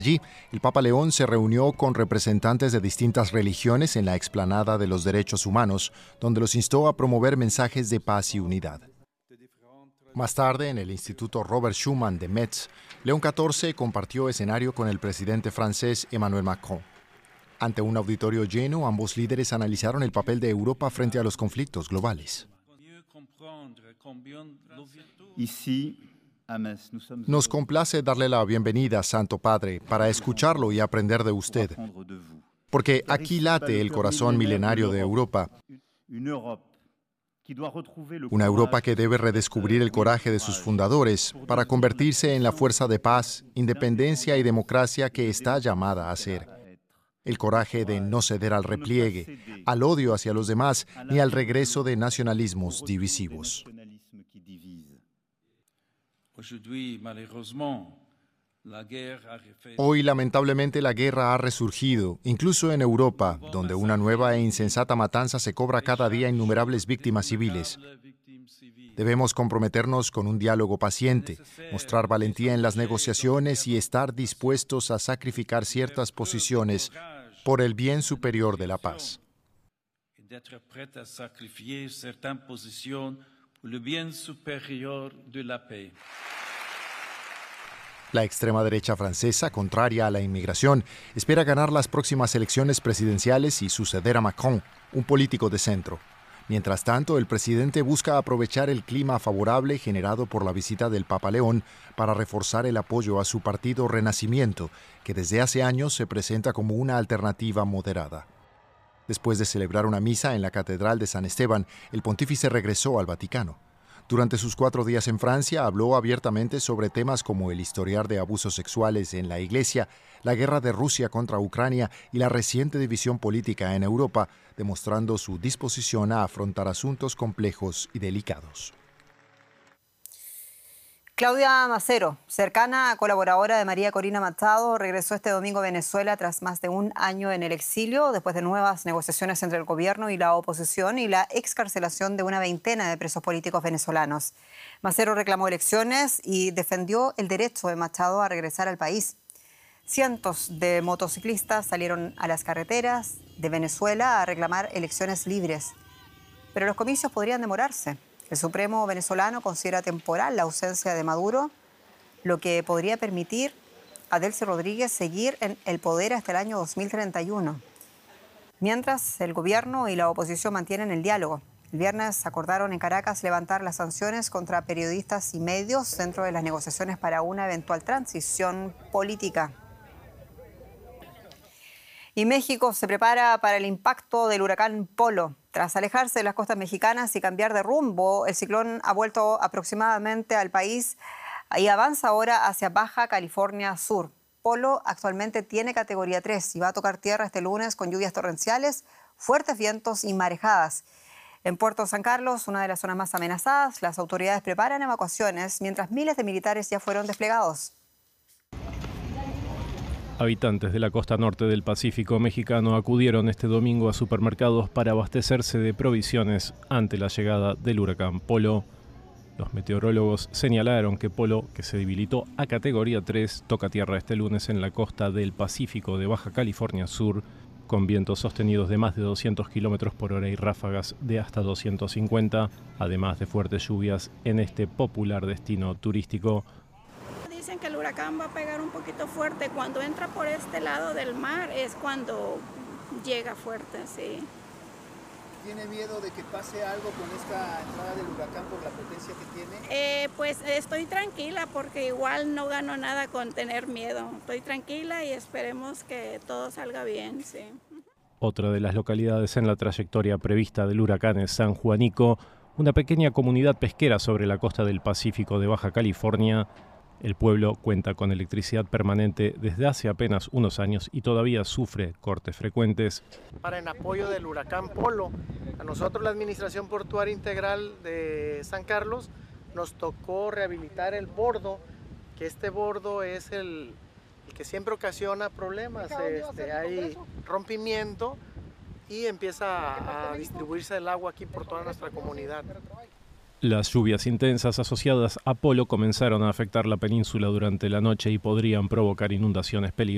Allí, el Papa León se reunió con representantes de distintas religiones en la explanada de los derechos humanos, donde los instó a promover mensajes de paz y unidad. Más tarde, en el Instituto Robert Schuman de Metz, León XIV compartió escenario con el presidente francés Emmanuel Macron. Ante un auditorio lleno, ambos líderes analizaron el papel de Europa frente a los conflictos globales. Nos complace darle la bienvenida, Santo Padre, para escucharlo y aprender de usted, porque aquí late el corazón milenario de Europa, una Europa que debe redescubrir el coraje de sus fundadores para convertirse en la fuerza de paz, independencia y democracia que está llamada a ser. El coraje de no ceder al repliegue, al odio hacia los demás, ni al regreso de nacionalismos divisivos. Hoy, lamentablemente, la guerra ha resurgido, incluso en Europa, donde una nueva e insensata matanza se cobra cada día innumerables víctimas civiles. Debemos comprometernos con un diálogo paciente, mostrar valentía en las negociaciones y estar dispuestos a sacrificar ciertas posiciones por el bien superior de la paz. La extrema derecha francesa, contraria a la inmigración, espera ganar las próximas elecciones presidenciales y suceder a Macron, un político de centro. Mientras tanto, el presidente busca aprovechar el clima favorable generado por la visita del Papa León para reforzar el apoyo a su partido Renacimiento, que desde hace años se presenta como una alternativa moderada. Después de celebrar una misa en la Catedral de San Esteban, el pontífice regresó al Vaticano. Durante sus 4 días en Francia, habló abiertamente sobre temas como el historial de abusos sexuales en la Iglesia, la guerra de Rusia contra Ucrania y la reciente división política en Europa, demostrando su disposición a afrontar asuntos complejos y delicados. Claudia Macero, cercana colaboradora de María Corina Machado, regresó este domingo a Venezuela tras más de un año en el exilio, después de nuevas negociaciones entre el gobierno y la oposición y la excarcelación de una veintena de presos políticos venezolanos. Macero reclamó elecciones y defendió el derecho de Machado a regresar al país. Cientos de motociclistas salieron a las carreteras de Venezuela a reclamar elecciones libres, pero los comicios podrían demorarse. El Supremo venezolano considera temporal la ausencia de Maduro, lo que podría permitir a Delcy Rodríguez seguir en el poder hasta el año 2031. Mientras, el gobierno y la oposición mantienen el diálogo. El viernes acordaron en Caracas levantar las sanciones contra periodistas y medios dentro de las negociaciones para una eventual transición política. Y México se prepara para el impacto del huracán Polo. Tras alejarse de las costas mexicanas y cambiar de rumbo, el ciclón ha vuelto aproximadamente al país y avanza ahora hacia Baja California Sur. Polo actualmente tiene categoría 3 y va a tocar tierra este lunes con lluvias torrenciales, fuertes vientos y marejadas. En Puerto San Carlos, una de las zonas más amenazadas, las autoridades preparan evacuaciones mientras miles de militares ya fueron desplegados. Habitantes de la costa norte del Pacífico mexicano acudieron este domingo a supermercados para abastecerse de provisiones ante la llegada del huracán Polo. Los meteorólogos señalaron que Polo, que se debilitó a categoría 3, toca tierra este lunes en la costa del Pacífico de Baja California Sur, con vientos sostenidos de más de 200 km por hora y ráfagas de hasta 250, además de fuertes lluvias en este popular destino turístico. Dicen que el huracán va a pegar un poquito fuerte. Cuando entra por este lado del mar es cuando llega fuerte, sí. ¿Tiene miedo de que pase algo con esta entrada del huracán por la potencia que tiene? Pues estoy tranquila porque igual no gano nada con tener miedo. Estoy tranquila y esperemos que todo salga bien, sí. Otra de las localidades en la trayectoria prevista del huracán es San Juanico, una pequeña comunidad pesquera sobre la costa del Pacífico de Baja California. El pueblo cuenta con electricidad permanente desde hace apenas unos años y todavía sufre cortes frecuentes. Para en apoyo del huracán Polo, a nosotros la Administración Portuaria Integral de San Carlos nos tocó rehabilitar el bordo, que este bordo es el que siempre ocasiona problemas. Hay rompimiento y empieza a distribuirse el agua aquí por toda nuestra comunidad. Las lluvias intensas asociadas a Polo comenzaron a afectar la península durante la noche y podrían provocar inundaciones peligrosas.